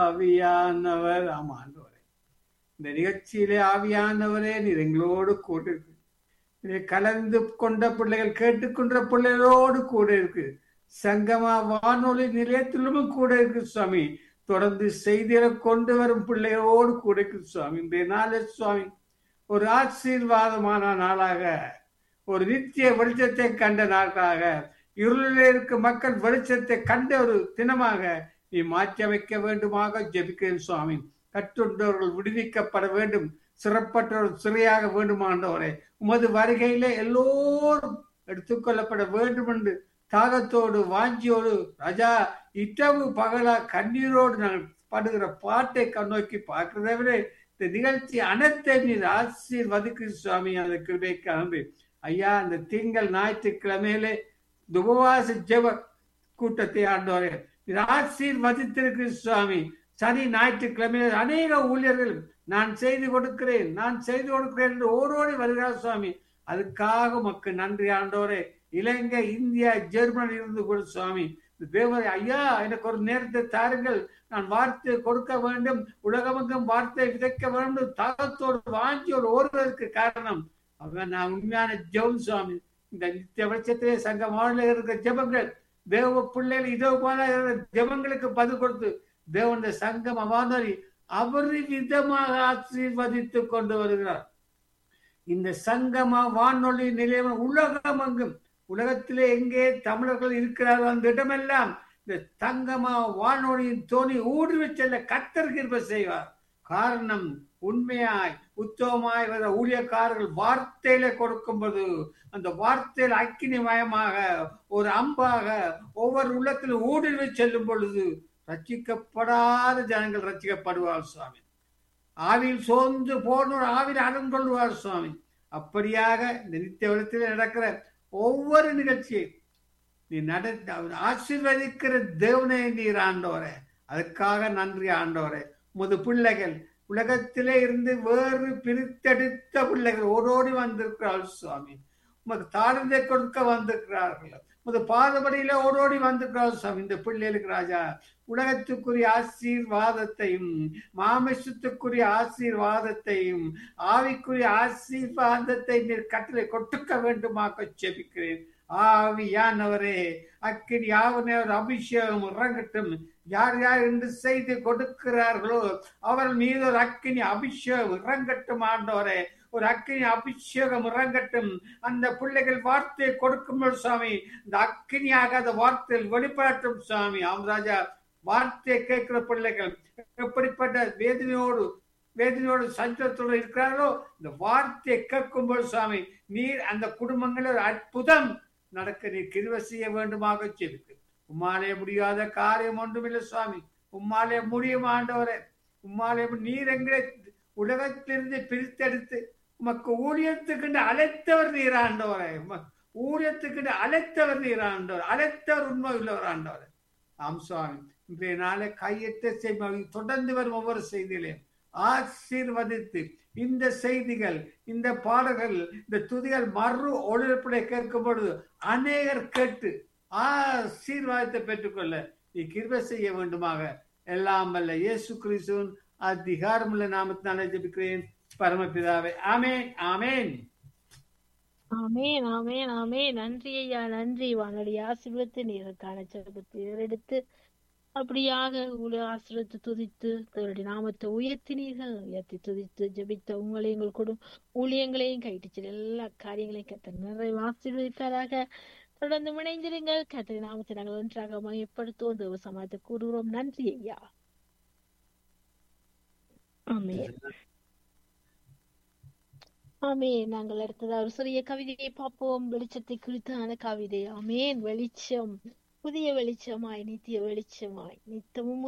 ஆவியானவர். ஆமா ஆண்டவரே, இந்த நிகழ்ச்சியிலே ஆவியானவரே நீர் எங்களோடு கூட இருக்கு. இதை கலந்து கொண்ட பிள்ளைகள், கேட்டுக்கொண்ட பிள்ளைகளோடு கூட இருக்கு. சங்கமா வானொலி நிலையத்திலும் கூட இருக்கு சுவாமி. தொடர்ந்து செய்திகளை கொண்டு வரும் பிள்ளைகளோடு கூட இருக்கு சுவாமி. இன்றைய நாளே சுவாமி ஒரு ஆசீர்வாதமான நாளாக, ஒரு நித்திய வெளிச்சத்தை கண்ட நாளாக, இருளில் இருக்கும் மக்கள் வெளிச்சத்தை கண்ட ஒரு தினமாக நீ மாற்றி அமைக்க வேண்டுமாக ஜெபிக்கிறேன் சுவாமி. கற்றுண்டவர்கள் விடுவிக்கப்பட வேண்டும், சிறப்பற்றவர்கள் சிறையாக வேண்டுமாண்டவரே. உமது வருகையிலே எல்லோரும் எடுத்துக்கொள்ளப்பட வேண்டும் என்று தாகத்தோடு வாஞ்சியோடு ராஜா இரவு பகலா கண்ணீரோடு நாங்கள் பாடுகிற பாட்டை கண்ணோக்கி பார்க்கிறதை விட இந்த நிகழ்ச்சி அனைத்தை நீர் ஆசீர்வதிக்கு சுவாமி. அந்த கிருபைக்கு அனுப்பி ஐயா, இந்த திங்கள் ஞாயிற்றுக்கிழமையிலே உபவாச ஜெப கூட்டத்தை ஆண்டவரே நீர் ஆசீர்வதித்திருக்கு சுவாமி. சனி ஞாயிற்றுக்கிழமையில் அநேக ஊழியர்கள் நான் செய்து கொடுக்கிறேன் என்று ஓடோடி வருகிறார் சுவாமி. அதுக்காக உமக்கு நன்றி ஆண்டவரே. இலங்கை, இந்தியா, ஜெர்மனி இருந்து கூட சுவாமி தேவரே ஐயா, எனக்கு ஒரு நேரத்தை தாருங்கள், நான் வார்த்தை கொடுக்க வேண்டும், உலகமெங்கும் வார்த்தை விதைக்க வேண்டும், தாகத்தோடு வாஞ்சியோடு ஓடுவதற்கு காரணம் அவன் நான் உண்மையான ஜெபம் சுவாமி. இந்த நித்திய வெளிச்சத்திலே சங்கமாக இருக்கிற ஜெபங்கள், தேவ பிள்ளைகள் இதோ போல ஜெபங்களுக்கு பதில் கொடுத்து தேவனுடைய சங்கம் வானொலி அபரிவிதமாக ஆசீர்வதித்து கொண்டு வருகிறார். இந்த சங்கமா வானொலி நிலையம் உலகமெங்கும், உலகத்திலே எங்கே தமிழர்கள் இருக்கிறார்கள் அந்த இடமெல்லாம் இந்த சங்கமா வானொலியின் தோணி ஊடுருவி செல்ல கர்த்தர் கிருபை செய்வார். காரணம், உண்மையாய் உத்தமமாய் வர ஊழியக்காரர்கள் வார்த்தையில கொடுக்கும்போது அந்த வார்த்தையில் அக்கினிமயமாக ஒரு அம்பாக ஒவ்வொரு உள்ளத்திலும் ஊடுருவி செல்லும் பொழுது ரட்சிக்கப்படாத ஜனங்கள் ரட்சிக்கப்படுவார் சுவாமி. ஆவியில் சோர்ந்து போனோர் ஆவியில் அடம் கொள்வார் சுவாமி. அப்படியாக இந்த நித்திய வெளிச்சத்தில் நடக்கிற ஒவ்வொரு நிகழ்ச்சியை நீ ஆசீர்வதிக்கிற தேவனே நீர் ஆண்டவரே. அதுக்காக நன்றி ஆண்டவரே. உமது பிள்ளைகள் உலகத்திலே இருந்து வேறு பிரித்தெடுத்த பிள்ளைகள் ஓடோடி வந்திருக்கிறார்கள் சுவாமி. உமக்கு தாழ்ந்தை கொடுக்க வந்திருக்கிறார்கள், உமது பாதபடியில ஓடோடி வந்திருக்கிறார்கள் சுவாமி. இந்த பிள்ளைகளுக்கு ராஜா உலகத்துக்குரிய ஆசீர்வாதத்தையும் மாமிசத்துக்குரிய ஆசீர்வாதத்தையும் ஆவிக்குரிய ஆசீர்வாதத்தை நீர் கட்டளை கொடுக்க வேண்டுமாக ஜெபிக்கிறேன். ஆவியானவரே, அக்கினி யாவனவர் அபிஷேகம் இறங்கட்டும். யார் யார் என்று செய்து கொடுக்கிறார்களோ அவர்கள் மீது ஒரு அக்கினி அபிஷேகம் இறங்கட்டும் ஆண்டவரே. ஒரு அக்கினி அபிஷேகம் இறங்கட்டும். அந்த பிள்ளைகள் வார்த்தையை கொடுக்கும் சுவாமி, இந்த அக்கினியாக அந்த வார்த்தையில் வெளிப்படட்டும் சுவாமி. ராஜா, வார்த்தையை கேட்கிற பிள்ளைகள் எப்படிப்பட்ட வேதனையோடு சஞ்சலத்தோடு இருக்கிறார்களோ இந்த வார்த்தையை கேட்கும்போது சுவாமி நீர் அந்த குடும்பங்களில் ஒரு அற்புதம் நடக்க நீர் கிருபை செய்ய வேண்டுமாக ஜெபிக்கு. உம்மாலே முடியாத காரியம் ஒன்றுமில்லை சுவாமி. உம்மாலே முடியும் ஆண்டவரே. உம்மாலே நீர் எங்களை உலகத்திலிருந்து பிரித்தெடுத்து உமக்கு ஊழியத்துக்கு அழைத்தவர் நீர் ஆண்டவரே. ஊழியத்துக்கு அழைத்தவர் நீர் ஆண்டவர், அழைத்தவர் உண்மை உள்ளவர் ஆண்டவரே. ஆம் சுவாமி, இன்றைய நாளை கையெட்ட செய்ய தொடர்ந்து வரும் ஒவ்வொரு செய்திகளையும் ஆசீர்வதித்து இந்த செய்திகள், இந்த பாடல்கள், இந்த துதிகள் மறு ஒளிபரப்பை கேட்கும் பொழுது அநேகர் கேட்டு ஆசீர்வாதத்தை பெற்றுக்கொள்ள நீ கிருபை செய்ய வேண்டுமாக எல்லாம் வல்ல இயேசு கிறிஸ்துவின் அதிகாரமுள்ள நாமத்தினாலே ஜெபிக்கிறேன் பரமபிதாவே. ஆமென், ஆமென், ஆமென், ஆமென், ஆமென். நன்றி ஐயா, நன்றி. வானொலி ஆசீர்வதித்து நீருக்கான ஜெபத்தை எடுத்து அப்படியாக ஆசிரியத்து துதித்து தன்னுடைய நாமத்தை உயர்த்தி துதித்து ஜெபித்த உங்களை எங்கள் ஊழியங்களையும் கைட்டு எல்லா காரியங்களையும் கர்த்தர் நிறைய ஆசீர்வதிப்பாராக. தொடர்ந்து இணைந்திருங்கள். கர்த்தர் நாமத்தை நாங்கள் ஒன்றாக மையப்படுத்துவோம். தேவ சமாதத்தை கூறுகிறோம். நன்றி ஐயா. ஆமென், ஆமென். நாங்கள் அடுத்ததா ஒரு சிறிய கவிதையை பார்ப்போம். வெளிச்சத்தை குறித்தான கவிதை. ஆமென். வெளிச்சம், புதிய வெளிச்சமாய் நித்திய வெளிச்சமாய் நித்தமும்